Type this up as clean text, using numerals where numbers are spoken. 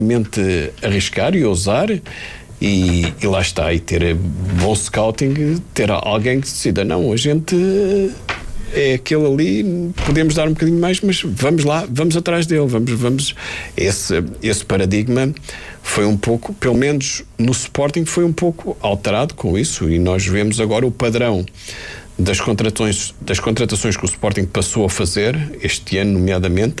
arriscar e ousar e lá está, e ter bom scouting, ter alguém que decida, não, a gente é aquele ali, podemos dar um bocadinho mais, mas vamos lá, vamos atrás dele, vamos. Esse paradigma foi um pouco, pelo menos no Sporting, foi um pouco alterado com isso, e nós vemos agora o padrão das contratações que o Sporting passou a fazer este ano, nomeadamente.